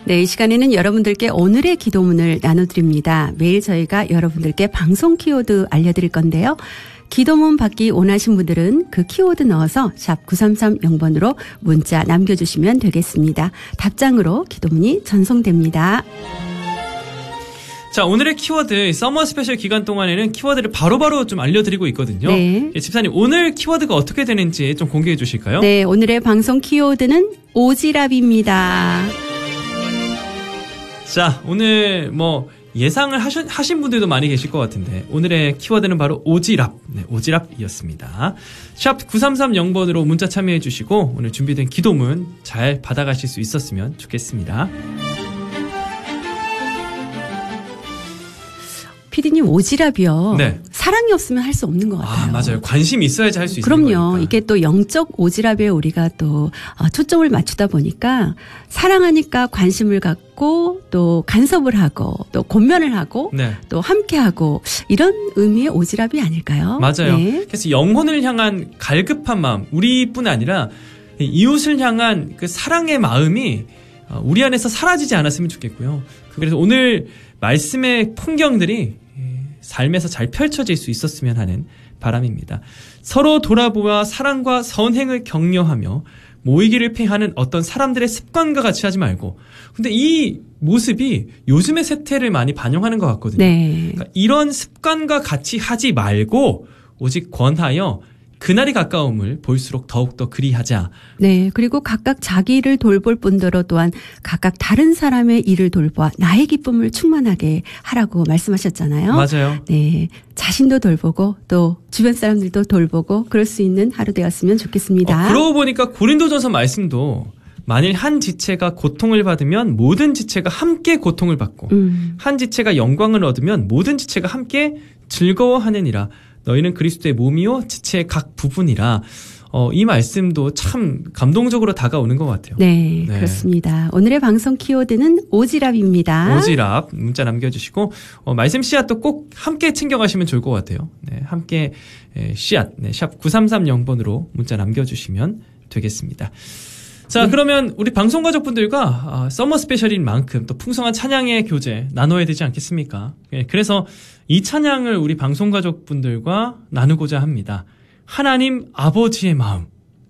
네, 이 시간에는 여러분들께 오늘의 기도문을 나눠드립니다. 매일 저희가 여러분들께 방송 키워드 알려드릴 건데요. 기도문 받기 원하신 분들은 그 키워드 넣어서 샵 9330번으로 문자 남겨주시면 되겠습니다. 답장으로 기도문이 전송됩니다. 자, 오늘의 키워드, 서머 스페셜 기간 동안에는 키워드를 바로바로 좀 알려드리고 있거든요. 네. 예, 집사님, 오늘 키워드가 어떻게 되는지 좀 공개해 주실까요? 네, 오늘의 방송 키워드는 오지랖입니다. 자, 오늘 예상을 하신 분들도 많이 계실 것 같은데, 오늘의 키워드는 바로 오지랖. 네, 오지랖이었습니다. 샵 9330번으로 문자 참여해 주시고, 오늘 준비된 기도문 잘 받아가실 수 있었으면 좋겠습니다. 피디님, 오지랖이요. 네. 사랑이 없으면 할 수 없는 것 같아요. 아, 맞아요. 관심이 있어야지 할 수 있는 그럼요. 거니까. 이게 또 영적 오지랖에 우리가 또 초점을 맞추다 보니까 사랑하니까 관심을 갖고 또 간섭을 하고 또 권면을 하고 네. 또 함께하고 이런 의미의 오지랖이 아닐까요? 맞아요. 네. 그래서 영혼을 향한 갈급한 마음, 우리뿐 아니라 이웃을 향한 그 사랑의 마음이 우리 안에서 사라지지 않았으면 좋겠고요. 그래서 오늘 말씀의 풍경들이 삶에서 잘 펼쳐질 수 있었으면 하는 바람입니다. 서로 돌아보아 사랑과 선행을 격려하며 모이기를 패하는 어떤 사람들의 습관과 같이 하지 말고, 근데 이 모습이 요즘의 세태를 많이 반영하는 것 같거든요. 네. 그러니까 이런 습관과 같이 하지 말고 오직 권하여 그날이 가까움을 볼수록 더욱더 그리하자. 네. 그리고 각각 자기를 돌볼 뿐더러 또한 각각 다른 사람의 일을 돌보아 나의 기쁨을 충만하게 하라고 말씀하셨잖아요. 맞아요. 네. 자신도 돌보고 또 주변 사람들도 돌보고 그럴 수 있는 하루 되었으면 좋겠습니다. 그러고 보니까 고린도전서 말씀도 만일 한 지체가 고통을 받으면 모든 지체가 함께 고통을 받고 한 지체가 영광을 얻으면 모든 지체가 함께 즐거워하느니라. 너희는 그리스도의 몸이요 지체의 각 부분이라. 이 말씀도 참 감동적으로 다가오는 것 같아요. 네, 그렇습니다. 오늘의 방송 키워드는 오지랖입니다. 오지랖 문자 남겨주시고 말씀 씨앗도 꼭 함께 챙겨가시면 좋을 것 같아요. 네, 함께 씨앗 샵 9330번으로 문자 남겨주시면 되겠습니다. 자, 그러면 우리 방송가족분들과 서머 스페셜인 만큼 또 풍성한 찬양의 교제 나눠야 되지 않겠습니까? 그래서 이 찬양을 우리 방송가족분들과 나누고자 합니다. 하나님 아버지의 마음.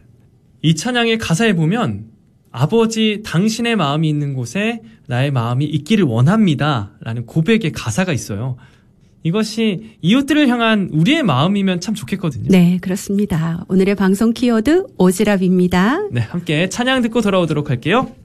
이 찬양의 가사에 보면 아버지 당신의 마음이 있는 곳에 나의 마음이 있기를 원합니다 라는 고백의 가사가 있어요. 이것이 이웃들을 향한 우리의 마음이면 참 좋겠거든요. 네, 그렇습니다. 오늘의 방송 키워드 오지랖입니다. 네, 함께 찬양 듣고 돌아오도록 할게요.